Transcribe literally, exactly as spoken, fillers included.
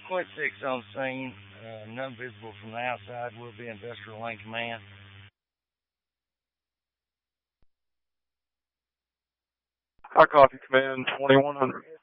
Point six on scene. Uh, none visible from the outside. Will be industrial lane command. High copy, command twenty-one hundred.